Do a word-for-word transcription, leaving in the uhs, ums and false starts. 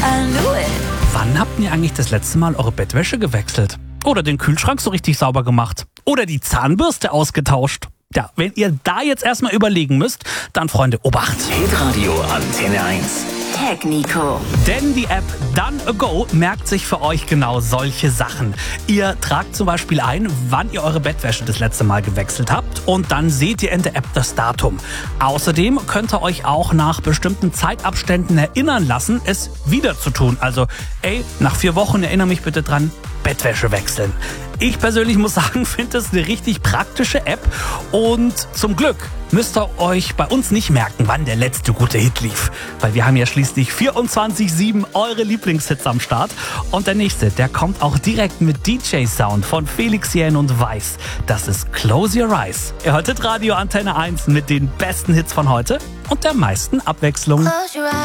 I knew it. Wann habt ihr eigentlich das letzte Mal eure Bettwäsche gewechselt? Oder den Kühlschrank so richtig sauber gemacht? Oder die Zahnbürste ausgetauscht? Ja, wenn ihr da jetzt erstmal überlegen müsst, dann Freunde, Obacht! Hitradio Antenne eins. Tech Nico. Denn die App Done Ago merkt sich für euch genau solche Sachen. Ihr tragt zum Beispiel ein, wann ihr eure Bettwäsche das letzte Mal gewechselt habt und dann seht ihr in der App das Datum. Außerdem könnt ihr euch auch nach bestimmten Zeitabständen erinnern lassen, es wieder zu tun. Also, ey, nach vier Wochen erinnere mich bitte dran, Bettwäsche wechseln. Ich persönlich muss sagen, finde das eine richtig praktische App und zum Glück müsst ihr euch bei uns nicht merken, wann der letzte gute Hit lief. Weil wir haben ja schließlich vierundzwanzig sieben eure Lieblingshits am Start. Und der nächste, der kommt auch direkt mit D J-Sound von Felix Jähn und Weiß. Das ist Close Your Eyes. Ihr hörtet Radio Antenne eins mit den besten Hits von heute und der meisten Abwechslung.